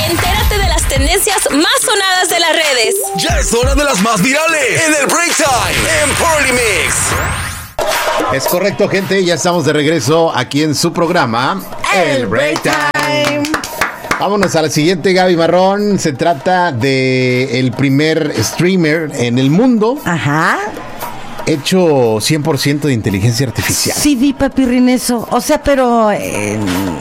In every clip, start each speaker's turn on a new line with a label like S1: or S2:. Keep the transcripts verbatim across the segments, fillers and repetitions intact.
S1: Entérate de las tendencias más sonadas de las redes.
S2: Ya es hora de las más virales en el Break Time en Party Mix.
S3: Es correcto, gente, ya estamos de regreso aquí en su programa
S4: El Break Time.
S3: Vámonos a la siguiente, Gaby Marrón. Se trata de el primer streamer en el mundo.
S4: Ajá.
S3: Hecho cien por ciento de inteligencia artificial.
S4: Sí, vi, papirrín, eso. O sea, pero... Eh,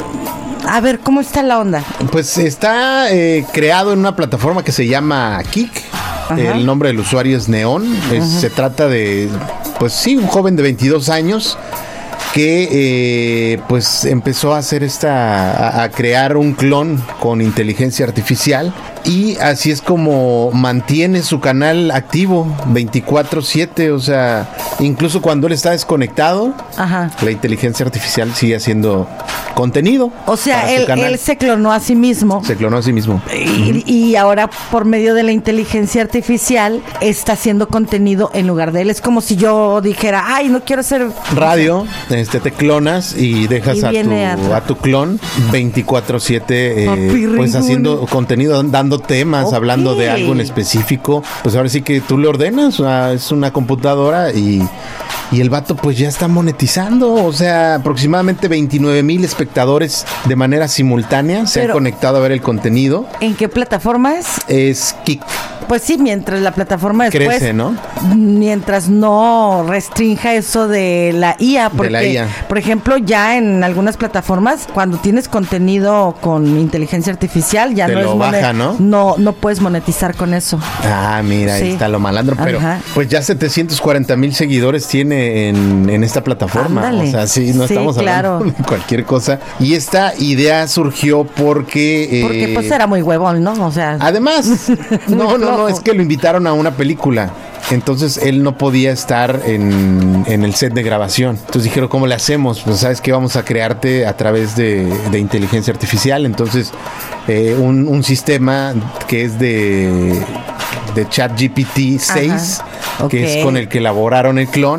S4: a ver, ¿cómo está la onda?
S3: Pues está eh, creado en una plataforma que se llama Kik. Ajá. El nombre del usuario es Neon. Es, se trata de, pues sí, un joven de veintidós años que eh, pues empezó a hacer esta, a, a crear un clon con inteligencia artificial, y así es como mantiene su canal activo veinticuatro siete, o sea, incluso cuando él está desconectado, ajá, la inteligencia artificial sigue haciendo contenido.
S4: O sea, él, él se clonó a sí mismo.
S3: Se clonó a sí mismo.
S4: Y, uh-huh. y ahora, por medio de la inteligencia artificial, está haciendo contenido en lugar de él. Es como si yo dijera, ay, no quiero hacer
S3: radio, este, te clonas y dejas y a, tu, a... a tu clon veinticuatro siete, eh, pues haciendo contenido, dando temas, okay, hablando de algo en específico. Pues ahora sí que tú le ordenas, o sea, es una computadora y... Y el vato pues ya está monetizando, o sea, aproximadamente veintinueve mil espectadores de manera simultánea se Pero, han conectado a ver el contenido.
S4: ¿En qué plataforma es?
S3: Es Kik.
S4: Pues sí, mientras la plataforma después...
S3: Crece, ¿no?
S4: Mientras no restrinja eso de la I A. Porque, de la I A. Por ejemplo, ya en algunas plataformas, cuando tienes contenido con inteligencia artificial, ya
S3: Te
S4: no
S3: lo
S4: es...
S3: baja, ¿no?
S4: No, no puedes monetizar con eso.
S3: Ah, mira, sí. Ahí está lo malandro. Pero Ajá. pues ya setecientos cuarenta mil seguidores tiene en, en esta plataforma. Ándale. O sea, sí, no sí, estamos
S4: claro.
S3: hablando de cualquier cosa. Y esta idea surgió porque...
S4: Eh, porque pues era muy huevón, ¿no? O sea...
S3: Además, no, no, no, es que lo invitaron a una película. Entonces él no podía estar en, en el set de grabación. Entonces dijeron, ¿cómo le hacemos? Pues sabes que vamos a crearte a través de, de inteligencia artificial. Entonces eh, un, un sistema que es de, de ChatGPT seis, okay, que es con el que elaboraron el clon.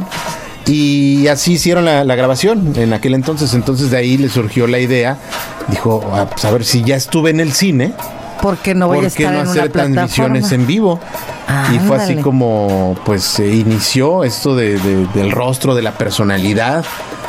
S3: Y así hicieron la, la grabación en aquel entonces. Entonces de ahí le surgió la idea. Dijo, ah, pues a ver, si ya estuve en el cine,
S4: ¿por qué no voy a estar
S3: no
S4: en
S3: hacer
S4: una
S3: transmisiones en vivo? Ah, y fue ándale. Así como pues se inició esto de, de, del rostro, de la personalidad.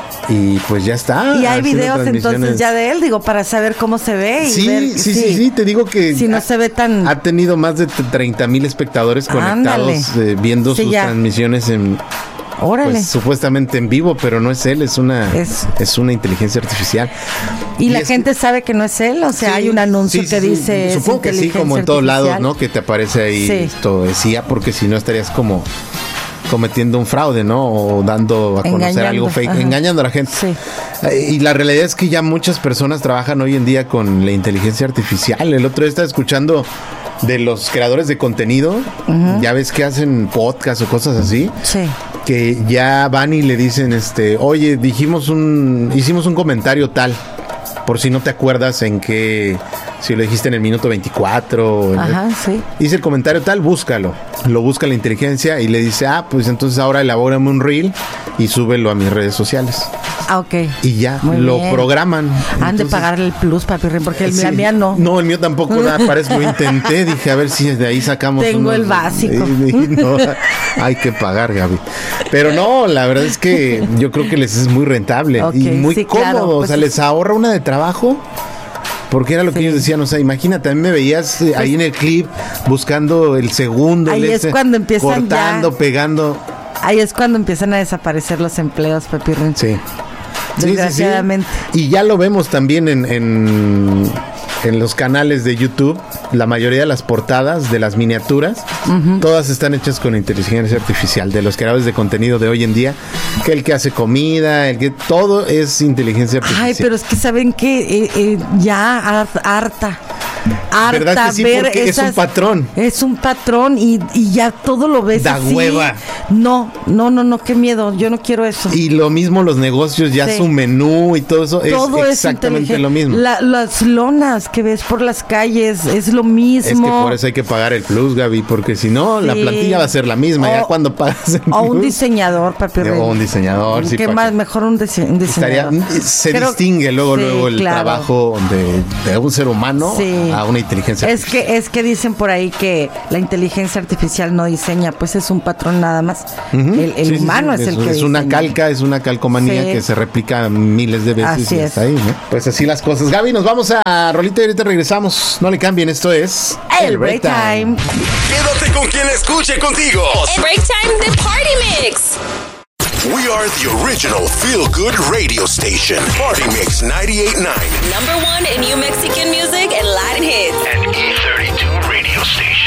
S3: Y pues ya está.
S4: Y hay videos entonces ya de él, digo, para saber cómo se ve. Y
S3: sí,
S4: ver,
S3: sí, sí, sí, te digo que
S4: si no se ve tan...
S3: ha tenido más de treinta mil espectadores conectados eh, viendo sí, sus ya. transmisiones en...
S4: Órale.
S3: Pues, supuestamente en vivo, pero no es él, es una es, es una inteligencia artificial.
S4: ¿Y, y la
S3: es,
S4: gente sabe que no es él? O sea, sí, hay un anuncio sí, que sí, dice...
S3: Supongo que sí, como en todos lados, ¿no? Que te aparece ahí sí. esto decía, porque si no estarías como cometiendo un fraude, ¿no? O dando a conocer engañando, algo fake, ajá, engañando a la gente. Sí. Y la realidad es que ya muchas personas trabajan hoy en día con la inteligencia artificial. El otro día estaba escuchando de los creadores de contenido, uh-huh, ya ves que hacen podcast o cosas así. Sí. Que ya van y le dicen, este, oye, dijimos un, hicimos un comentario tal, por si no te acuerdas en qué, si lo dijiste en el minuto veinticuatro.
S4: Ajá, el, sí.
S3: Dice el comentario tal, búscalo. Lo busca la inteligencia y le dice, ah, pues entonces ahora elabórame un reel y súbelo a mis redes sociales.
S4: Ah, ok.
S3: Y ya, muy lo bien. Programan.
S4: Han entonces, de pagarle el plus, papi, porque el, sí, la mía no.
S3: No, el mío tampoco, nada, parece lo intenté, dije, a ver si de ahí sacamos.
S4: Tengo unos, el básico.
S3: Y, y no, hay que pagar, Gaby. Pero no, la verdad es que yo creo que les es muy rentable, okay, y muy sí, cómodo, claro, pues o sea, es... les ahorra una de trabajo. Porque era lo que sí. ellos decían, o sea, imagínate, a mí me veías eh, pues, ahí en el clip buscando el segundo,
S4: ahí es cuando empiezan
S3: cortando,
S4: ya,
S3: pegando.
S4: Ahí es cuando empiezan a desaparecer los empleos, Pepi Rin.
S3: Sí.
S4: Desgraciadamente.
S3: Sí, sí, sí. Y ya lo vemos también en, en, en los canales de YouTube. La mayoría de las portadas de las miniaturas, uh-huh, todas están hechas con inteligencia artificial. De los creadores de contenido de hoy en día, que el que hace comida, el que todo es inteligencia artificial.
S4: Ay, pero es que saben que eh, eh, ya harta. Harta
S3: ¿verdad que sí?
S4: Ver
S3: porque esas, es un patrón.
S4: Es un patrón y, y ya todo lo ves
S3: da
S4: así.
S3: Hueva.
S4: No, no, no, no, qué miedo. Yo no quiero eso.
S3: Y lo mismo los negocios, ya sí, su menú y todo eso todo es exactamente es lo mismo.
S4: La, las lonas que ves por las calles es lo mismo.
S3: Es que por eso hay que pagar el plus, Gaby, porque si no, sí, la plantilla va a ser la misma. O, ya cuando pagas el plus.
S4: O un diseñador, papi.
S3: O un diseñador, sí.
S4: ¿Qué más? Mejor un, dise- un diseñador.
S3: Estaría, se
S4: Creo,
S3: distingue luego,
S4: sí,
S3: luego el
S4: claro,
S3: trabajo de, de un ser humano.
S4: Sí.
S3: a una inteligencia
S4: es artificial. Que, es que dicen por ahí que la inteligencia artificial no diseña, pues es un patrón nada más. Uh-huh. El, el sí, humano sí, sí. es, es el que
S3: Es una
S4: diseña.
S3: calca, es una calcomanía sí. que se replica miles de veces.
S4: Así
S3: y
S4: es.
S3: Hasta ahí, ¿no? Pues así las cosas. Gaby, nos vamos a rolita y ahorita regresamos. No le cambien, esto es...
S4: El Break Time.
S2: Quédate con quien escuche contigo.
S1: El Break Time de Party Mix.
S2: We are the original feel-good radio station. Party Mix ninety-eight point nine.
S1: Number one in New Mexican music and Latin hits.
S2: And E thirty-two radio station.